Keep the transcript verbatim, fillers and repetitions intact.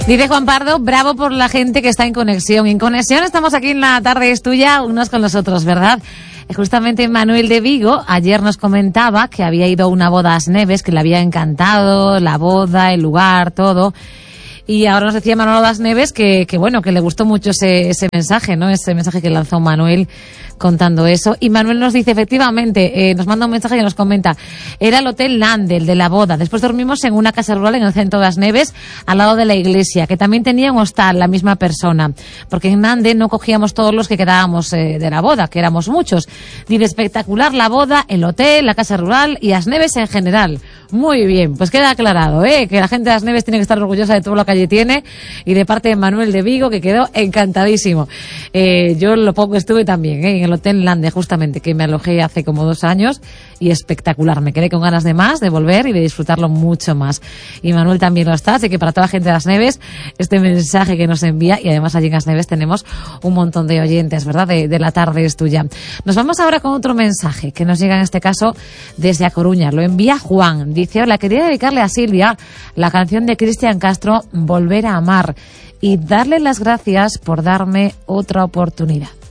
Dice Juan Pardo, bravo por la gente que está en conexión. En conexión estamos aquí en La Tarde es Tuya, unos con los otros, ¿verdad? Justamente Manuel de Vigo ayer nos comentaba que había ido a una boda a Asneves, que le había encantado la boda, el lugar, todo. Y ahora nos decía Manolo Das Neves que, que bueno, que le gustó mucho ese, ese mensaje, ¿no? Ese mensaje que lanzó Manuel contando eso. Y Manuel nos dice, efectivamente, eh, nos manda un mensaje y nos comenta, era el Hotel Landel de la boda. Después dormimos en una casa rural en el centro de Asneves, al lado de la iglesia, que también tenía un hostal, la misma persona. Porque en Nande no cogíamos todos los que quedábamos eh, de la boda, que éramos muchos. Dice, espectacular la boda, el hotel, la casa rural y Asneves en general. Muy bien, pues queda aclarado, ¿eh? Que la gente de Asneves tiene que estar orgullosa de todo lo que allí tiene, y de parte de Manuel de Vigo, que quedó encantadísimo. Eh, yo lo poco estuve también, ¿eh? En el Hotel Lande, justamente, que me alojé hace como dos años, y espectacular. Me quedé con ganas de más, de volver y de disfrutarlo mucho más. Y Manuel también lo está, así que para toda la gente de Asneves, este mensaje que nos envía, y además allí en Asneves tenemos un montón de oyentes, ¿verdad? De, de La Tarde es Tuya. Nos vamos ahora con otro mensaje, que nos llega en este caso desde A Coruña. Lo envía Juan. Dice, hola, quería dedicarle a Silvia la canción de Cristian Castro, Volver a amar, y darle las gracias por darme otra oportunidad.